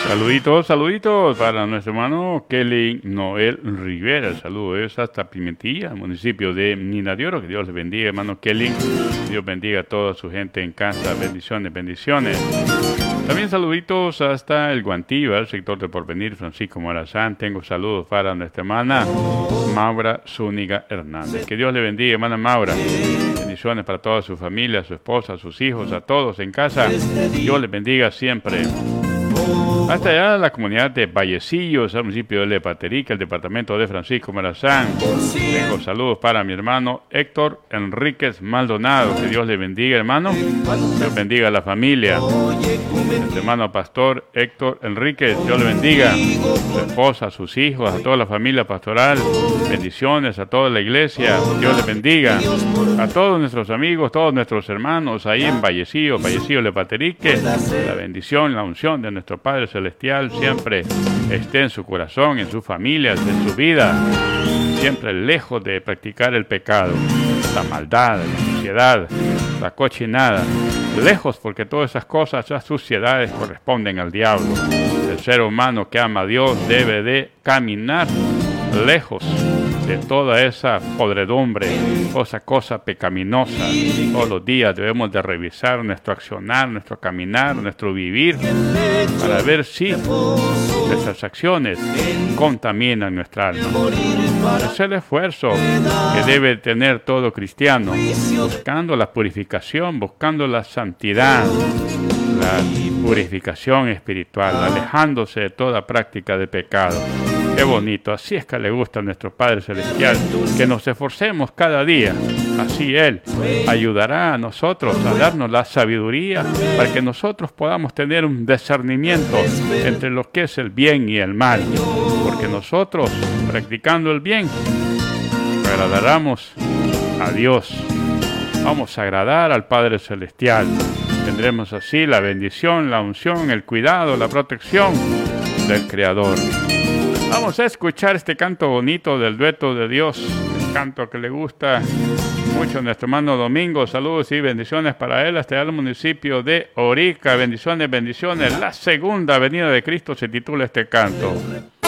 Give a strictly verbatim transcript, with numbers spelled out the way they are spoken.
Saluditos, saluditos para nuestro hermano Kelly Noel Rivera. El saludo es hasta Pimentilla, municipio de Mina de Oro. Que Dios le bendiga, hermano Kelly. Dios bendiga a toda su gente en casa. Bendiciones, bendiciones. También saluditos hasta el Guantiva, el sector de Porvenir, Francisco Morazán. Tengo saludos para nuestra hermana Maura Zúñiga Hernández. Que Dios le bendiga, hermana Maura. Bendiciones para toda su familia, su esposa, sus hijos, a todos en casa. Dios les bendiga siempre. Hasta allá la comunidad de Vallecillos, el municipio de Lepaterica, el departamento de Francisco Morazán. Tengo saludos para mi hermano Héctor Enríquez Maldonado. Que Dios le bendiga, hermano. Dios bendiga a la familia. El hermano pastor Héctor Enríquez, Dios le bendiga. Su esposa, a sus hijos, a toda la familia pastoral. Bendiciones a toda la iglesia. Dios le bendiga. A todos nuestros amigos, todos nuestros hermanos ahí en Vallecillos, Vallecillos Lepaterique. La bendición, la unción de nuestro Padre Celestial siempre esté en su corazón, en sus familias, en su vida, siempre lejos de practicar el pecado, la maldad, la suciedad, la cochinada, lejos, porque todas esas cosas, esas suciedades corresponden al diablo. El ser humano que ama a Dios debe de caminar lejos de toda esa podredumbre, toda esa cosa pecaminosa. Todos los días debemos de revisar nuestro accionar, nuestro caminar, nuestro vivir, para ver si nuestras acciones contaminan nuestra alma. Es el esfuerzo que debe tener todo cristiano, buscando la purificación, buscando la santidad, la purificación espiritual, alejándose de toda práctica de pecado. Qué bonito, así es que le gusta a nuestro Padre Celestial, que nos esforcemos cada día. Así Él ayudará a nosotros a darnos la sabiduría para que nosotros podamos tener un discernimiento entre lo que es el bien y el mal. Porque nosotros, practicando el bien, agradaremos a Dios. Vamos a agradar al Padre Celestial. Tendremos así la bendición, la unción, el cuidado, la protección del Creador. Vamos a escuchar este canto bonito del dueto de Dios, el canto que le gusta mucho a nuestro hermano Domingo. Saludos y bendiciones para él hasta el municipio de Orica. Bendiciones, bendiciones. La segunda venida de Cristo se titula este canto.